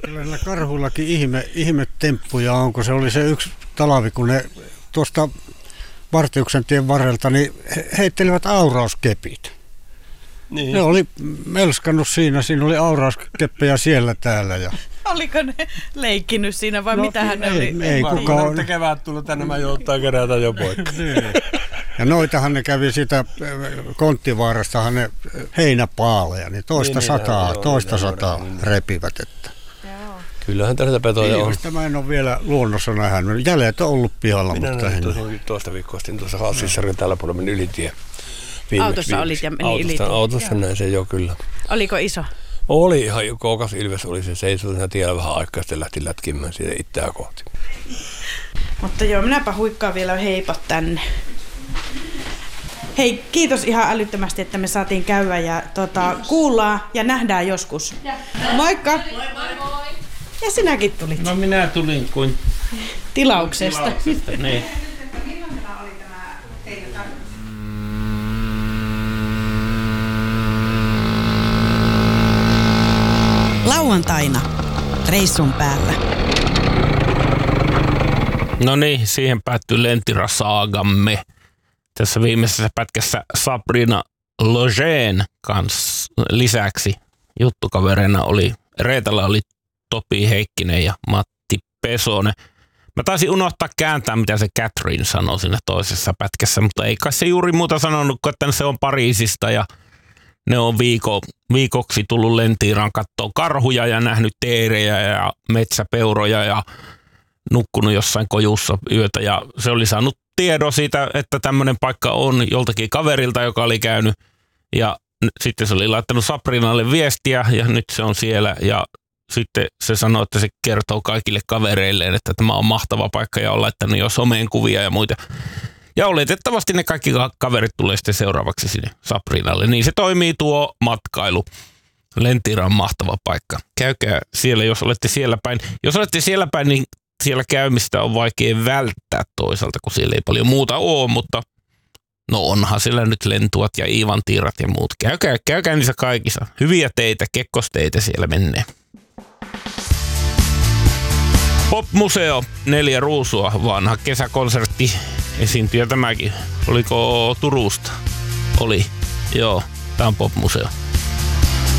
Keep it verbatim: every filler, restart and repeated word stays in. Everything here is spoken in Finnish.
Kyllä näillä karhuillakin ihme, ihmetemppuja on, kun se oli se yksi talvi, kun ne tuosta Vartiuksen tien varrelta niin he heittelivät aurauskepit. Niin. Ne oli melskannut siinä, siinä oli aurauskeppejä siellä täällä. Ja... Oliko ne leikkinyt siinä vai no, mitähän ne ei, oli? Ei kukaan. Että kevät tullut tänne, mä jouttaa kerätä jo poikki. Ja noitahan ne kävi siitä Konttivaarastahan ne heinäpaaleja, niin toista niin, sataa, joo, toista joo, sataa joo, repivät. Että. Kyllähän tästä petoja on. Mä en ole vielä luonnossa nähnyt. Jäljet on ollut pihalla. Minä mutta näin tuossa toista viikkoa sitten tuossa Hassissarin tällä puolella meni ylitie. Autossa viimeksi. Olit ja meni autossa, ylitie. Autossa näin se jo kyllä. Oliko iso? Oli ihan kookas ilves, oli se seisoi siinä tiellä vähän aikaa, sitten lähti lätkimään siitä itseään kohti. Mutta joo, minäpä huikkaan vielä heipat tänne. Hei, kiitos ihan älyttömästi, että me saatiin käydä ja tota, kuullaan ja nähdään joskus. Ja. Moikka! Moi moi moi! Ja sinäkin tulit. No minä tulin kuin tilauksesta. tilauksesta niin. Milloin tämä oli tämä teidän tarkoitus? Lauantaina reissun päällä. No niin, siihen päättyy Lentira-saagamme. Tässä viimeisessä pätkässä Sabrina Logeen kanssa lisäksi juttukavereina oli, Reetalla oli Topi Heikkinen ja Matti Pesonen. Mä taisin unohtaa kääntää, mitä se Catherine sanoi siinä toisessa pätkässä, mutta ei kai se juuri muuta sanonut, että se on Pariisista ja ne on viiko, viikoksi tullut Lentiiraan katsoa karhuja ja nähnyt teerejä ja metsäpeuroja ja nukkunut jossain kojussa yötä ja se oli saanut tiedon siitä, että tämmöinen paikka on joltakin kaverilta, joka oli käynyt ja sitten se oli laittanut Sabrinalle viestiä ja nyt se on siellä ja sitten se sanoi, että se kertoo kaikille kavereilleen, että tämä on mahtava paikka ja on laittanut jo someen kuvia ja muita. Ja oletettavasti ne kaikki kaverit tulee sitten seuraavaksi sinne Sabrinalle. Niin se toimii tuo matkailu. Lentira on mahtava paikka. Käykää siellä, jos olette siellä päin. Jos olette siellä päin, niin siellä käymistä on vaikea välttää toisaalta, kun siellä ei paljon muuta ole, mutta no onhan siellä nyt lentuat ja iivantiirat ja muut. Käykää, käykää niissä kaikissa. Hyviä teitä, kekkosteitä siellä menee. Pop-museo, neljä ruusua, vanha kesäkonsertti, esiintyjä tämäkin. Oliko Turusta? Oli, joo, tää on Pop-museo.